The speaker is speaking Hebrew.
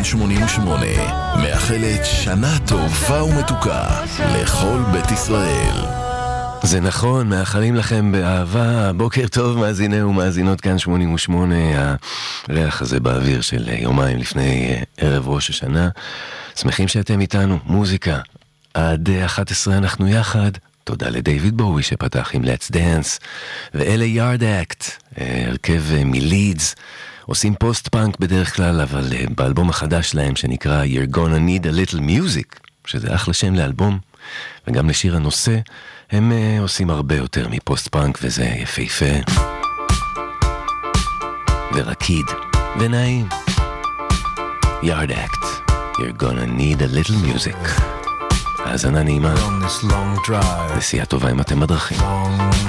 כאן 88 מאחלת שנה טובה ומתוקה לכל בית ישראל. זה נכון, מאחלים לכם באהבה. בוקר טוב מאזיני ומאזינות כאן 88. הריח הזה באוויר של יומיים לפני ערב ראש השנה. שמחים שאתם איתנו. מוזיקה עד 11 אנחנו יחד. תודה לדייוויד בואי שפתח עם Let's Dance, ואלה יארד אקט, הרכב מלידס, עושים פוסט פאנק בדרך כלל, אבל באלבום החדש להם שנקרא You're Gonna Need a Little Music, שזה אחלה שם לאלבום, וגם לשיר הנושא, הם עושים הרבה יותר מפוסט פאנק, וזה יפהפה ורקיד ונעים. יארד אקט, You're Gonna Need a Little Music. האזנה נעימה, נסיעה טובה אם אתם בדרכים.